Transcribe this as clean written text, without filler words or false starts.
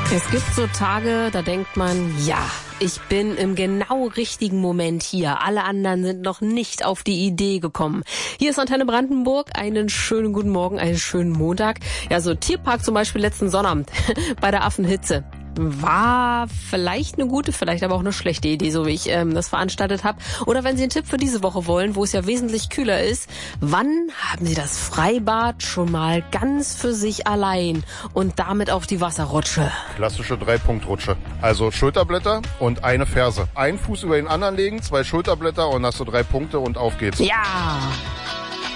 Es gibt so Tage, da denkt man, ja, ich bin im genau richtigen Moment hier. Alle anderen sind noch nicht auf die Idee gekommen. Hier ist Antenne Brandenburg. Einen schönen guten Morgen, einen schönen Montag. Ja, so Tierpark zum Beispiel letzten Sonnabend bei der Affenhitze. War vielleicht eine gute, vielleicht aber auch eine schlechte Idee, so wie ich das veranstaltet habe. Oder wenn Sie einen Tipp für diese Woche wollen, wo es ja wesentlich kühler ist, wann haben Sie das Freibad schon mal ganz für sich allein und damit auf die Wasserrutsche? Klassische 3-Punkt-Rutsche. Also Schulterblätter und eine Ferse. Einen Fuß über den anderen legen, 2 Schulterblätter und hast du 3 Punkte und auf geht's. Ja!